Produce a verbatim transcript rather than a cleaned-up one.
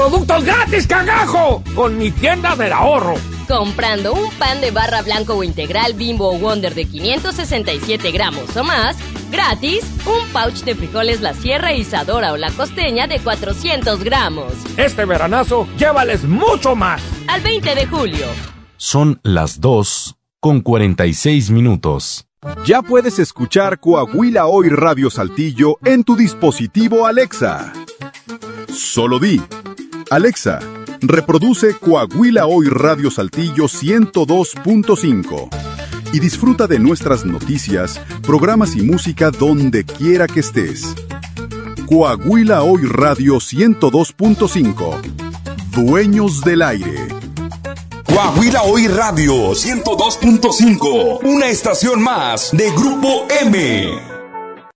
¡Productos gratis, cagajo! Con mi tienda del ahorro. Comprando un pan de barra blanco o integral Bimbo o Wonder de quinientos sesenta y siete gramos o más, gratis, un pouch de frijoles La Sierra, Isadora o La Costeña de cuatrocientos gramos. Este veranazo, llévales mucho más. Al veinte de julio. Son las dos con cuarenta y seis minutos. Ya puedes escuchar Coahuila Hoy Radio Saltillo en tu dispositivo Alexa. Solo di: Alexa, reproduce Coahuila Hoy Radio Saltillo ciento dos punto cinco y disfruta de nuestras noticias, programas y música donde quiera que estés. Coahuila Hoy Radio ciento dos punto cinco. Dueños del aire. Coahuila Hoy Radio ciento dos punto cinco, una estación más de Grupo M.